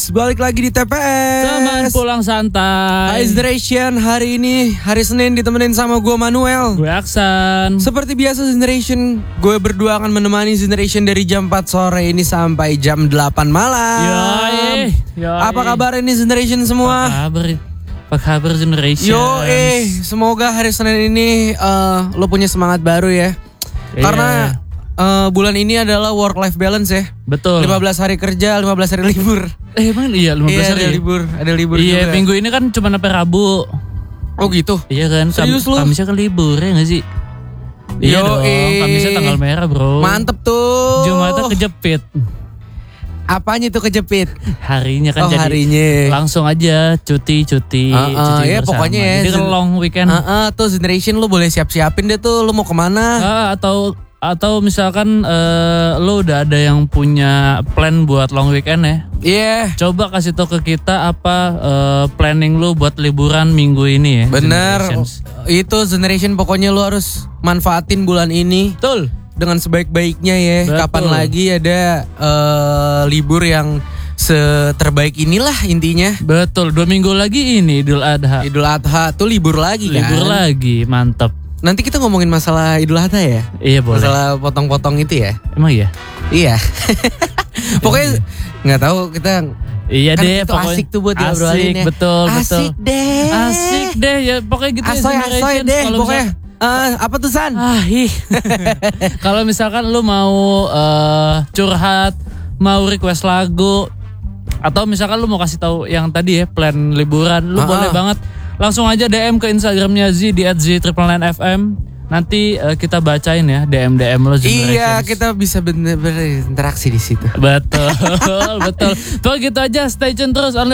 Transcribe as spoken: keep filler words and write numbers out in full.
Balik lagi di T P S. Teman pulang santai. Hai Generation, hari ini hari Senin ditemenin sama gue Manuel. Gue Aksan. Seperti biasa Generation, gue berdua akan menemani Generation dari jam empat sore ini sampai jam delapan malam. Yoi, yoi. Apa kabar ini Generation semua? Apa kabar? Apa kabar Generation? Yo eh, semoga hari Senin ini uh, lo punya semangat baru ya. Iya. Karena uh, bulan ini adalah work life balance ya. Betul. lima belas hari kerja, lima belas hari libur. Eh emang iya lima belas Iya, hari ada ya? libur, ada libur Iya juga. minggu ini kan cuma sampai Rabu. Oh gitu. Iya kan. Serius lu? Kamisnya kan libur ya gak sih? Iya Yo, dong. eh. Kamisnya tanggal merah bro. Mantep tuh. Jumatnya kejepit. Apanya tuh kejepit? Harinya kan Oh, jadi harinya. langsung aja cuti cuti. Uh, uh, cuti ya bersama. pokoknya ya. Jadi kan Zen- long weekend. Uh, uh, tuh Generation lu boleh siap-siapin deh tuh. Lu mau kemana? Ah, atau atau misalkan eh, lo udah ada yang punya plan buat long weekend ya. Iya. Yeah. Coba kasih tau ke kita apa eh, planning lo buat liburan minggu ini ya. Bener. Generations. Itu Generation pokoknya lu harus manfaatin bulan ini Betul. dengan sebaik-baiknya ya. Betul. Kapan lagi ada uh, libur yang seterbaik inilah intinya. Betul. Dua minggu lagi ini Idul Adha. Idul Adha tuh libur lagi kan. Libur lagi, mantap. Nanti kita ngomongin masalah Idul Adha ya. Iya boleh. Masalah potong-potong itu ya. Emang iya? Iya. Pokoknya nggak tahu kita Iya kan deh. itu pokoknya asik tuh buat asik, diobrolin ya. betul betul. Asik deh. Asik deh ya pokoknya gitu. ya, Asoy asoy Generations. deh Kalau pokoknya. misal- Eh, apa tuh San? Ah, ih. Kalau misalkan lu mau eh, curhat, mau request lagu, atau misalkan lu mau kasih tahu yang tadi ya plan liburan, lu Ah, boleh ah. banget langsung aja D M ke Instagramnya Z di at z triple nine f m. Nanti eh, kita bacain ya D M D M lo. Iya, Generations. kita bisa bener-bener interaksi di situ. Betul, betul. Tuh gitu aja, stay tune terus.